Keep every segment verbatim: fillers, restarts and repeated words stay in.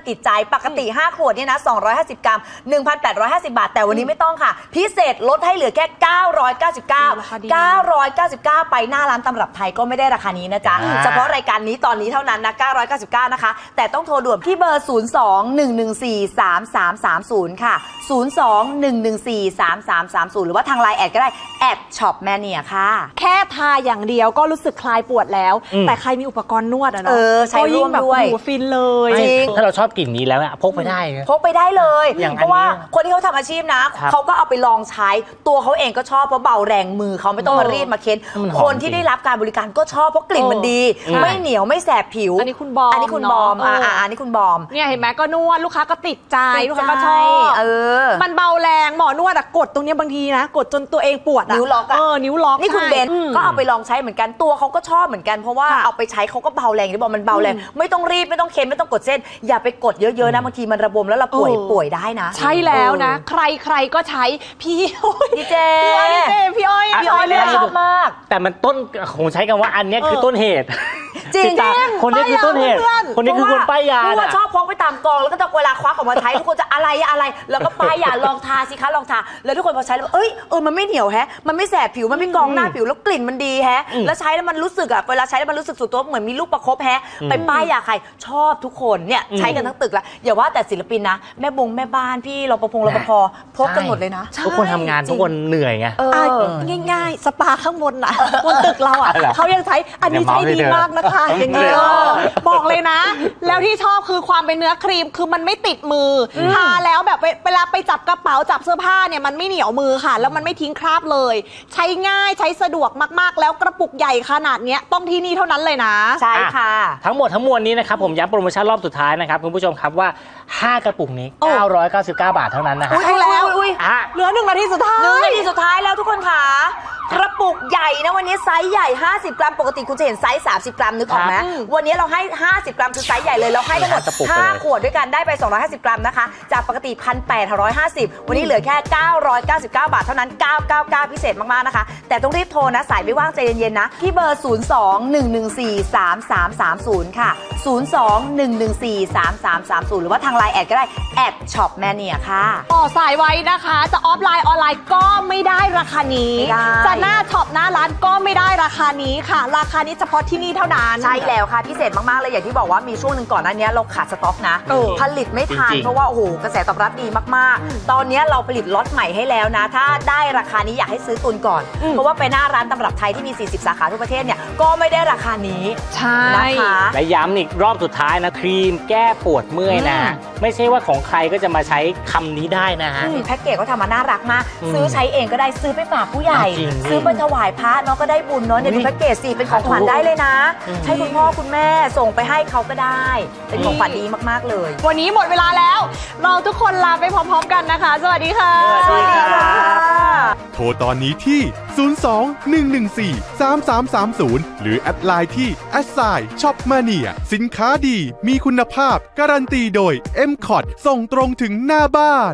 กิจใจปกติห้าขวดเนี่ยนะสองร้อยห้าสิบกรัม หนึ่งพันแปดร้อยห้าสิบ บาทแต่วันนี้ไม่ต้องค่ะพิเศษลดให้เหลือแค่เก้าร้อยเก้าสิบเก้า เก้าร้อยเก้าสิบเก้าไปหน้าร้านตำรับไทยก็ไม่ได้ราคานี้นะจ๊ะเฉพาะรายการนี้ตอนนี้เท่านั้นนะเก้าร้อยเก้าสิบเก้านะคะแต่ต้องโทรด่วนที่เบอร์ศูนย์ สอง หนึ่ง หนึ่ง สี่ สาม สาม สาม ศูนย์ค่ะศูนย์ สอง หนึ่ง หนึ่ง สี่ สาม สาม สาม ศูนย์หรือว่าทางไลน์แอดก็ได้แอดช็อปแมเนียค่ะแค่ทาอย่างเดียวก็รู้สึกคลายปวดแล้วแต่ใครมีอุปกรณ์นวดอะเนาะเออใช้ร่วมด้วยหูฟินเลยจริงถ้าเราชอบกลิ่นนี้แล้วพกไปได้พกไปได้เลยเพราะว่าคนที่เขาทำอาชีพนะเขาก็เอาไปลองใช้ตัวเขาเองก็ชอบเพราะเบาแรงมือเขาไม่ต้องมารีดมาเค้นคนที่ได้รับการบริการก็ชอบเพราะกลิ่นมันดีไม่เหนียวไม่แสบผิวอันนี้คุณบอมอันนี้คุณบอมอ่าอันนี้คุณบอมเนี่ยเห็นไหมก็นวดลูกค้าก็ติดใจลูกค้าก็ชอบเออมันเบาแรงหมอนวดอะกดตรงนี้บางทีนะกดจนตัวเองปวดนิ้วล็อกเออนิ้วล็อกนี่คุณเบนก็เอาไปลองใช้เหมือนกันตัวเขาก็ชอบเหมือนกันเพราะว่าเอาไปใช้เขาก็เบาแรงที่บอกมันเบาแรงไม่ต้องรีบไม่ต้องเค้นไม่ต้องกดเส้นอย่าไปกดเยอะๆนะบางทีมันระบมแล้วเราป่วยป่วยได้นะใช่แล้วนะใครใครก็ใช้พี่ดีเจพี่อ้อยพี่อ้อยเลยชอบมากแต่มันต้นผมใช้คำว่าอันนี้คือต้นเหตุจริงคนนี้คือต้นเหตุคนนี้คือคนป้ายยาเพราะว่าชอบพกไปตามกองแล้วก็จะเวลาควักออกมาใช้ทุกคนจะอะไรอะไรแล้วก็ป้ายยาลองทาสิคะลองทาแล้วทุกคนพอใช้แล้วเอ้ยเออมันไม่เหนียวแฮะมันไม่แสบผิวมันไม่กองหน้าผิวแล้วกลิ่นมันดีแฮะแล้วใช้แล้วมันรู้สึกอะเวลาใช้แล้วมันรู้สึกสุดตัวเหมือนมีลูกประคบแฮะไปป้ายยาใครชอบทุกคนเนี่ยใช้กันทั้งตึกละอย่าว่าแต่ศิลปินนะแม่บงแม่บ้านพี่รปภรปภพกกันหมดเลยนะทุกคนทำงานทุกคนเหนื่อยไงง่ายๆสปาข้างบนน่ะบนตึกเราอ่ะเขายังใช้อันนี้ใช้ดีมากนะคะอย่างเงี้ยบอกเลยนะแล้วที่ชอบคือความเป็นเนื้อครีมคือมันไม่ติดมือทาแล้วแบบเวลาไปจับกระเป๋าจับเสื้อผ้าเนี่ยมันไม่เหนียวมือค่ะแล้วมันไม่ทิ้งคราบเลยใช้ง่ายใช้สะดวกมากๆแล้วกระปุกใหญ่ขนาดนี้ต้องที่นี่เท่านั้นเลยนะใช่ค่ะทั้งหมดทั้งมวลนี้นะครับผมย้ำโปรโมชั่นรอบสุดท้ายนะครับคุณผู้ชมครับว่าห้ากระปุกนี้เก้าร้อยเก้าสิบเก้าบาทเท่านั้นนะฮะใช่แล้วเหลือหนึ่งนาทีสุดท้ายหนึ่งนาทีสุดท้ายแล้วทุกคนค่ะกระปุกใหญ่นะวันนี้ไซส์ใหญ่ห้าสิบกรัมปกติคุณจะเห็นไซส์สามสิบกรัมนึกออกไหมวันนี้เราให้ห้าสิบกรัมคือไซส์ใหญ่เลยเราให้ทั้งหมดห้าขวดด้วยกันได้ไปสองร้อยห้าสิบกรัมนะคะจากปกติ หนึ่งพันแปดร้อยห้าสิบ วันนี้เหลือแค่เก้าร้อยเก้าสิบเก้าบาทเท่านั้นเก้าร้อยเก้าสิบเก้าพิเศษมากๆนะคะแต่ต้องรีบโทรนะสายไม่ว่างใจเย็นๆนะที่เบอร์ศูนย์ สอง หนึ่ง หนึ่ง สี่ สาม สาม สาม ศูนย์ค่ะศูนย์ สอง หนึ่ง หนึ่ง สี่ สาม สาม สาม ศูนย์หรือว่าทางไลน์แอดก็ได้แอดช็อปแมเนียค่ะต่อสายไว้นะคะจะออฟไลน์ออนไลน์ก็ไม่ได้ราคานี้จะหน้าช็อปหน้าร้านก็ไม่ได้ราคานี้ค่ะราคานี้เฉพาะที่นี่เท่านั้นใช่แล้วค่ะพิเศษมากๆเลยอย่างที่บอกว่ามีช่วงหนึ่งก่อนหน้านี้เราขาดสต็อกนะผลิตไม่ทันเพราะว่าโอ้โหกระแสตอบรับดีมากๆตอนนี้เราผลิตล็อตใหม่ให้แล้วนะถ้าได้ราคานี้อยากให้ซื้อตุนก่อนเพราะว่าไปหน้าร้านตำรับไทยที่มีสี่สิบสาขาทั่วประเทศเนี่ยก็ไม่ได้ราคานี้ใช่นะคะและย้ำอีกรอบสุดท้ายนะครีมแก้ปวดเมื่อยนะไม่ใช่ว่าของใครก็จะมาใช้คำนี้ได้นะฮะแพ็กเกจเขาทำมาน่ารักมากซื้อใช้เองก็ได้ซื้อไปฝากผู้ใหญ่ซื้อไปถวายพระเนาะก็ได้บุญเนาะเนี่ยดูแพ็กเกจสิเป็นของขวัญได้เลยนะให้คุณพ่อคุณแม่ส่งไปให้เขาก็ได้เป็นของขวัญดีมากๆเลยวันนี้หมดเวลาแล้วเราทุกคนลาไปพร้อมๆกันนะคะสวัสดีค่ะสวัสดีค่ะโทรตอนนี้ที่ศูนย์ สอง หนึ่ง หนึ่ง สี่ สาม สาม สาม ศูนย์หรือแอดไลน์ที่ แอท ไซน์ ช็อปมาเนีย สินค้าดีมีคุณภาพการันตีโดย เอ็ม คอท ส่งตรงถึงหน้าบ้าน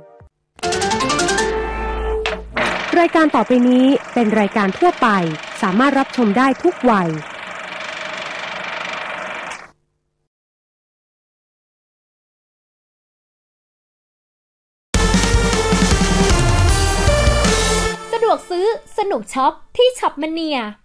รายการต่อไปนี้เป็นรายการทั่วไปสามารถรับชมได้ทุกวัยสะดวกซื้อสนุกช็อปที่ช็อปมาเนีย